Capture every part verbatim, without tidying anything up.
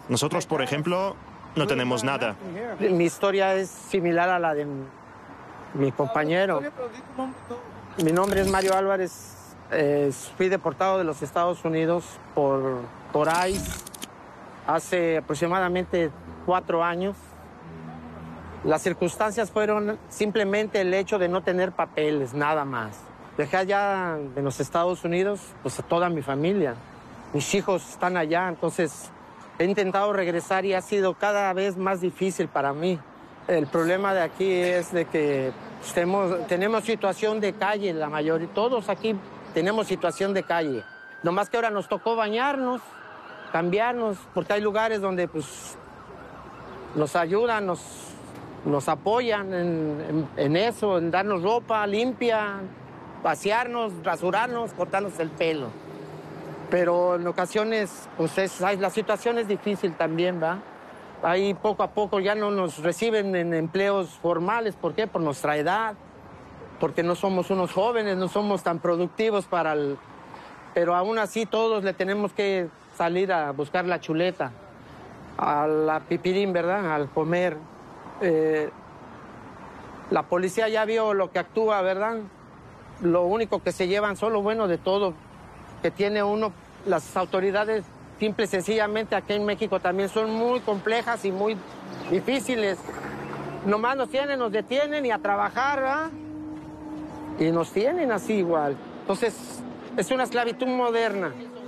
Nosotros, por ejemplo, no tenemos nada. Mi historia es similar a la de mi compañero. Mi nombre es Mario Álvarez. Eh, fui deportado de los Estados Unidos por, por ICE hace aproximadamente cuatro años. Las circunstancias fueron simplemente el hecho de no tener papeles, nada más. Dejé allá en los Estados Unidos pues, a toda mi familia. Mis hijos están allá, entonces he intentado regresar y ha sido cada vez más difícil para mí. El problema de aquí es de que pues, tenemos, tenemos situación de calle, la mayoría, todos aquí tenemos situación de calle. Nomás que ahora nos tocó bañarnos, cambiarnos, porque hay lugares donde pues, nos ayudan, nos, nos apoyan en, en, en eso, en darnos ropa limpia, pasearnos, rasurarnos, cortarnos el pelo. Pero en ocasiones, pues es, la situación es difícil también, ¿va? Ahí poco a poco ya no nos reciben en empleos formales. ¿Por qué? Por nuestra edad, porque no somos unos jóvenes, no somos tan productivos para el... Pero aún así todos le tenemos que salir a buscar la chuleta, a la pipirín, ¿verdad? Al comer. Eh, la policía ya vio lo que actúa, ¿verdad? Lo único que se llevan son lo bueno de todo que tiene uno. Las autoridades, simple y sencillamente, aquí en México también son muy complejas y muy difíciles. Nomás nos tienen, nos detienen y a trabajar, ¿verdad? Y nos tienen así igual. Entonces, es una esclavitud moderna.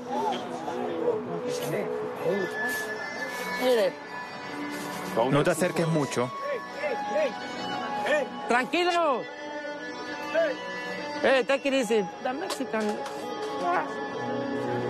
Mire. No te acerques mucho. Tranquilo. Hey, take it easy. The Mexican...